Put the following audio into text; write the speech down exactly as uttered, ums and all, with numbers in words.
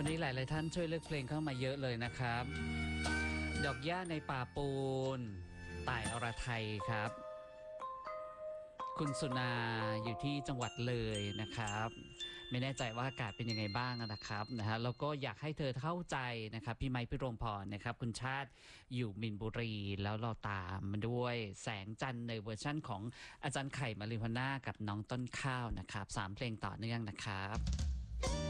วันนี้หลายๆท่านช่วยเลือกเพลงเข้ามาเยอะเลยนะครับดอกหญ้าในป่าปูนต่ายอรไทยครับคุณสุนาอยู่ที่จังหวัดเลยนะครับไม่แน่ใจว่าอากาศเป็นยังไงบ้างนะครับนะฮะแล้วก็อยากให้เธอเข้าใจนะครับพี่ไมค์พี่รมพรนะครับคุณชาติอยู่มินบุรีแล้วเราตามมาด้วยแสงจันทร์ในเวอร์ชั่นของอาจารย์ไข่มาริพนากับน้องต้นข้าวนะครับสามเพลงต่อเนื่องนะครับ